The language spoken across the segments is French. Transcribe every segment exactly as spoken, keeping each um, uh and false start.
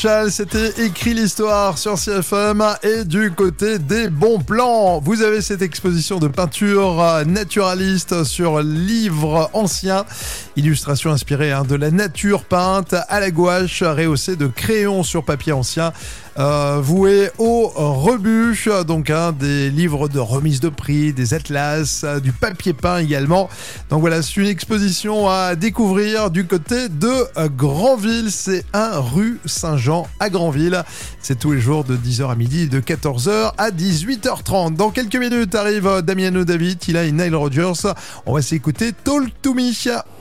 Charles, c'était écrit l'histoire sur C F M et du côté des bons plans. Vous avez cette exposition de peinture naturaliste sur livres anciens. Illustration inspirée hein, de la nature peinte à la gouache, rehaussée de crayons sur papier ancien. Euh, voué au rebut, donc hein, des livres de remise de prix, des atlas, euh, du papier peint également. Donc voilà, c'est une exposition à découvrir du côté de euh, Granville. C'est un rue Saint-Jean à Granville. C'est tous les jours de dix heures à midi et de quatorze heures à dix-huit heures trente. Dans quelques minutes arrive euh, Damiano David, il a une Nile Rodgers. On va s'écouter Talk to Me.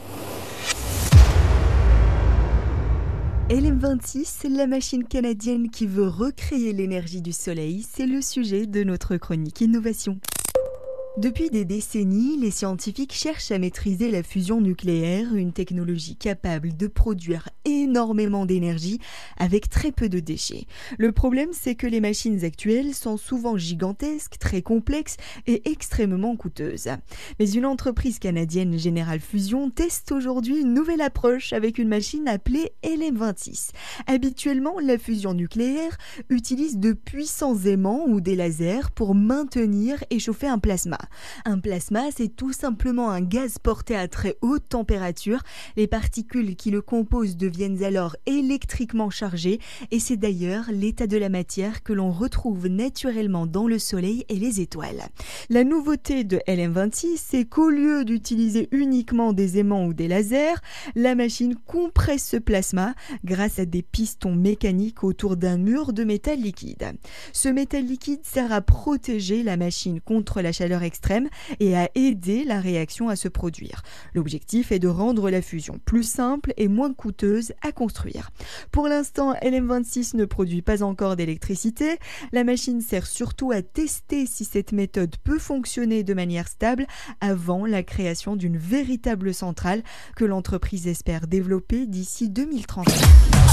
L M vingt-six, la machine canadienne qui veut recréer l'énergie du soleil, c'est le sujet de notre chronique Innovation. Depuis des décennies, les scientifiques cherchent à maîtriser la fusion nucléaire, une technologie capable de produire énormément d'énergie avec très peu de déchets. Le problème, c'est que les machines actuelles sont souvent gigantesques, très complexes et extrêmement coûteuses. Mais une entreprise canadienne, General Fusion, teste aujourd'hui une nouvelle approche avec une machine appelée L M vingt-six. Habituellement, la fusion nucléaire utilise de puissants aimants ou des lasers pour maintenir et chauffer un plasma. Un plasma, c'est tout simplement un gaz porté à très haute température. Les particules qui le composent deviennent alors électriquement chargées et c'est d'ailleurs l'état de la matière que l'on retrouve naturellement dans le soleil et les étoiles. La nouveauté de L M vingt-six, c'est qu'au lieu d'utiliser uniquement des aimants ou des lasers, la machine compresse ce plasma grâce à des pistons mécaniques autour d'un mur de métal liquide. Ce métal liquide sert à protéger la machine contre la chaleur extrême et à aider la réaction à se produire. L'objectif est de rendre la fusion plus simple et moins coûteuse à construire. Pour l'instant, L M vingt-six ne produit pas encore d'électricité. La machine sert surtout à tester si cette méthode peut fonctionner de manière stable avant la création d'une véritable centrale que l'entreprise espère développer d'ici deux mille trente.